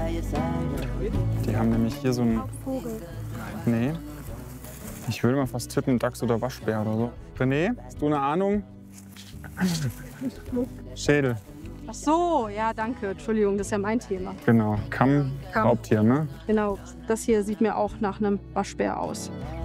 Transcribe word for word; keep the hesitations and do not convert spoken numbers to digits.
Die haben nämlich hier so einen... Vogel. Nee. Ich würde mal fast tippen, Dachs oder Waschbär oder so. René, hast du eine Ahnung? Schädel. Ach so, ja, danke. Entschuldigung, das ist ja mein Thema. Genau. Kamm, Kamm. Raubtier, ne? Genau, das hier sieht mir auch nach einem Waschbär aus.